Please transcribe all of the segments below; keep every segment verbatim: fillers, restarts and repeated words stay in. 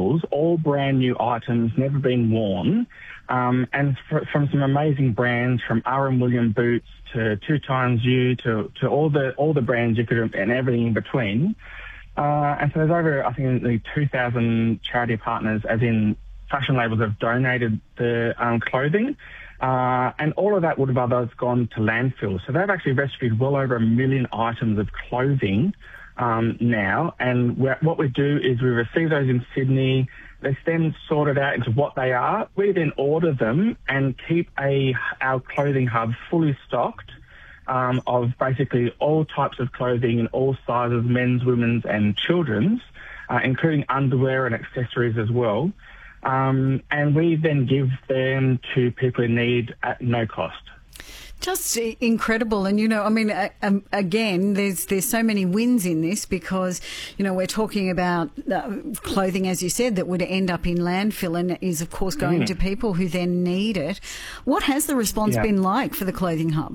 tables, all brand new items, never been worn, um, and fr- from some amazing brands, from R M William boots to Two Times You to, to all the all the brands you could, and everything in between. Uh, and so there's over, I think, nearly two thousand charity partners, as in fashion labels, have donated the um, clothing. Uh, and all of that would have otherwise gone to landfill. So they've actually rescued well over a million items of clothing um, now. And we're, what we do is we receive those in Sydney. They're then sorted out into what they are. We then order them and keep a our clothing hub fully stocked um, of basically all types of clothing in all sizes, men's, women's and children's, uh, including underwear and accessories as well. Um, and we then give them to people in need at no cost. Just incredible. And, you know, I mean, uh, um, again, there's there's so many wins in this because, you know, we're talking about uh, clothing, as you said, that would end up in landfill and is, of course, going mm. to people who then need it. What has the response yeah. been like for the Clothing Hub?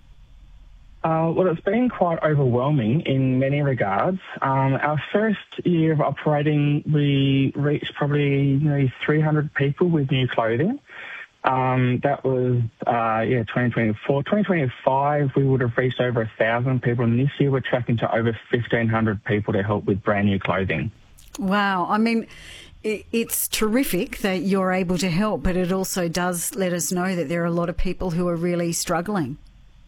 Uh, well, it's been quite overwhelming in many regards. Um, our first year of operating, we reached probably nearly three hundred people with new clothing. Um, that was, uh, yeah, twenty twenty-four. twenty twenty-five, we would have reached over one thousand people, and this year we're tracking to over fifteen hundred people to help with brand new clothing. Wow. I mean, it's terrific that you're able to help, but it also does let us know that there are a lot of people who are really struggling.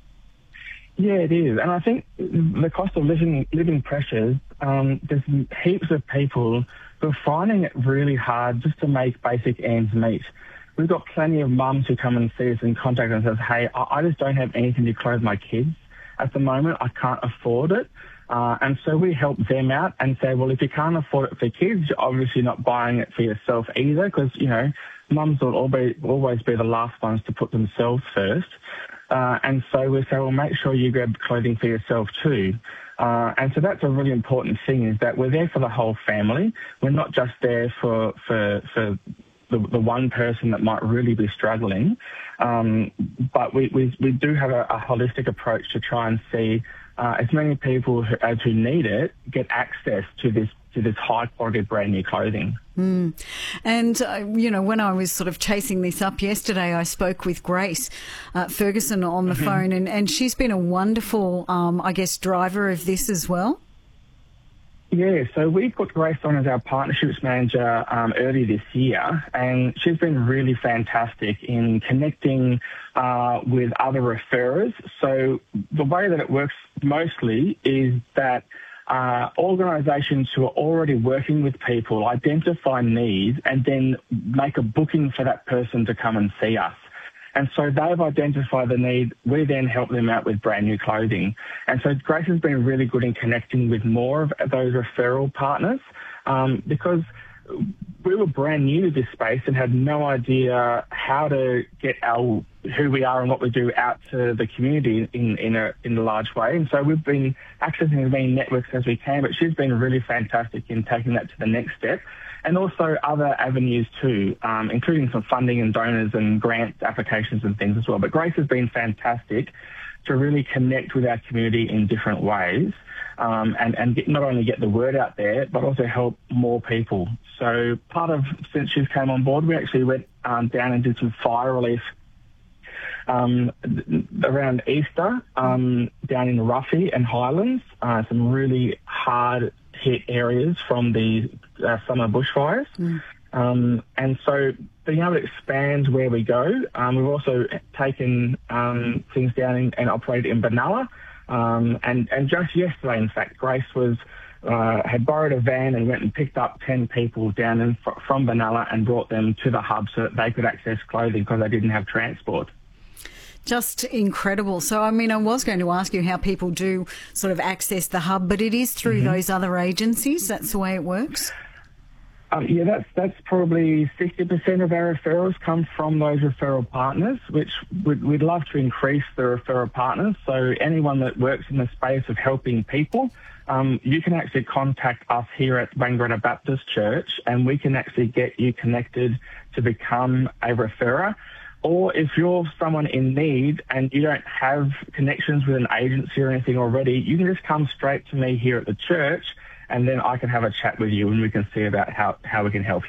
Yeah, it is. And I think the cost of living living pressures, um, there's heaps of people who are finding it really hard just to make basic ends meet. We've got plenty of mums who come and see us and contact us and says, hey, I just don't have anything to clothe my kids at the moment. I can't afford it. Uh, and so we help them out and say, well, if you can't afford it for kids, you're obviously not buying it for yourself either, because, you know, mums will always, always be the last ones to put themselves first. Uh, and so we say, well, make sure you grab clothing for yourself too. Uh, and so that's a really important thing, is that we're there for the whole family. We're not just there for for, for the, the one person that might really be struggling, um, but we, we, we do have a, a holistic approach to try and see uh, as many people who, as who need it get access to this to this high-quality brand new clothing. Mm. And, uh, you know, when I was sort of chasing this up yesterday, I spoke with Grace uh, Ferguson on the mm-hmm. phone, and, and she's been a wonderful, um, I guess, driver of this as well. Yeah, so we put Grace on as our partnerships manager um, early this year, and she's been really fantastic in connecting uh, with other referrers. So the way that it works mostly is that Uh, organisations who are already working with people identify needs and then make a booking for that person to come and see us. And so they've identified the need. We then help them out with brand new clothing. And so Grace has been really good in connecting with more of those referral partners um, because we were brand new to this space and had no idea how to get our who we are and what we do out to the community in, in a in a large way. And so we've been accessing as many networks as we can, but she's been really fantastic in taking that to the next step. And also other avenues too, um, including some funding and donors and grant applications and things as well. But Grace has been fantastic to really connect with our community in different ways. Um, and, and get, not only get the word out there, but also help more people. So part of, since she's came on board, we actually went um, down and did some fire relief um, around Easter um, down in Ruffy and Highlands, uh, some really hard hit areas from the uh, summer bushfires. Mm. Um, and so being able to expand where we go, um, we've also taken um, things down in, and operated in Benalla. Um, and, and just yesterday, in fact, Grace was uh, had borrowed a van and went and picked up ten people down in, from Benalla and brought them to the hub so that they could access clothing because they didn't have transport. Just incredible. So, I mean, I was going to ask you how people do sort of access the hub, but it is through mm-hmm. those other agencies. That's the way it works? Um, yeah, that's that's probably sixty percent of our referrals come from those referral partners, which we'd, we'd love to increase the referral partners. So anyone that works in the space of helping people, um, you can actually contact us here at Wangaratta Baptist Church and we can actually get you connected to become a referrer. Or if you're someone in need and you don't have connections with an agency or anything already, you can just come straight to me here at the church and then I can have a chat with you and we can see about how, how we can help you.